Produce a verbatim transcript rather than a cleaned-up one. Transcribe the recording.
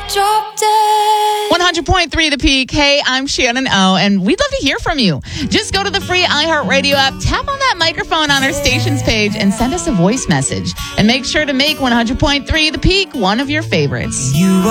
Drop dead. one hundred point three The Peak. Hey, I'm Shannon O, and we'd love to hear from you. Just go to the free iHeartRadio app, tap on that microphone on our station's page, and send us a voice message. And make sure to make one hundred point three The Peak one of your favorites. You